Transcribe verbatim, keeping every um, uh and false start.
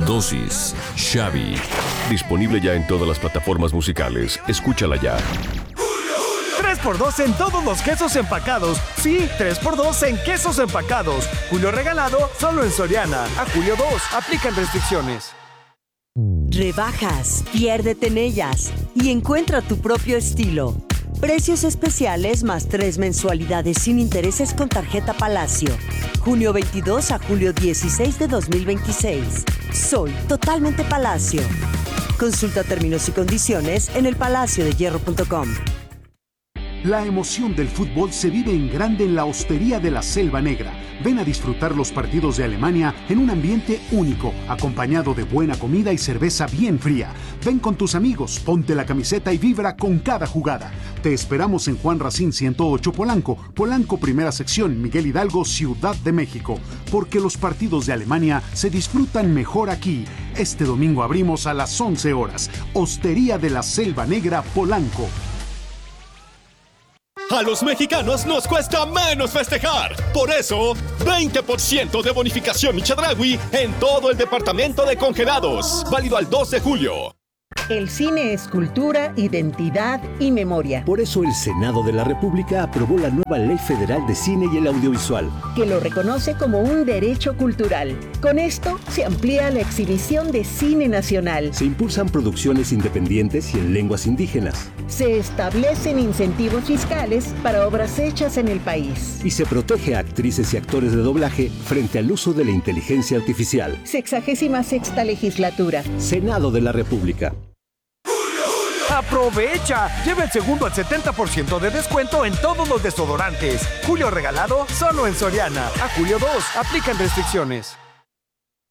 Dosis Xavi. Disponible ya en todas las plataformas musicales. Escúchala ya. tres por dos en todos los quesos empacados. Sí, tres por dos en quesos empacados. Julio regalado solo en Soriana. A julio dos. Aplican restricciones. Rebajas, piérdete en ellas y encuentra tu propio estilo. Precios especiales más tres mensualidades sin intereses con tarjeta Palacio. junio veintidós a julio dieciséis de dos mil veintiséis. Soy totalmente Palacio. Consulta términos y condiciones en el palacio de hierro punto com. La emoción del fútbol se vive en grande en la Hostería de la Selva Negra. Ven a disfrutar los partidos de Alemania en un ambiente único, acompañado de buena comida y cerveza bien fría. Ven con tus amigos, ponte la camiseta y vibra con cada jugada. Te esperamos en Juan Racine ciento ocho Polanco, Polanco Primera Sección, Miguel Hidalgo, Ciudad de México. Porque los partidos de Alemania se disfrutan mejor aquí. Este domingo abrimos a las once horas. Hostería de la Selva Negra, Polanco. A los mexicanos nos cuesta menos festejar. Por eso, veinte por ciento de bonificación Michedraui en todo el departamento de congelados. Válido al dos de julio. El cine es cultura, identidad y memoria. Por eso el Senado de la República aprobó la nueva Ley Federal de Cine y el Audiovisual, que lo reconoce como un derecho cultural. Con esto se amplía la exhibición de cine nacional. Se impulsan producciones independientes y en lenguas indígenas. Se establecen incentivos fiscales para obras hechas en el país. Y se protege a actrices y actores de doblaje frente al uso de la inteligencia artificial. Sexagésima sexta legislatura. Senado de la República. ¡Aprovecha! Lleva el segundo al setenta por ciento de descuento en todos los desodorantes. Julio regalado solo en Soriana. A julio dos. Aplican restricciones.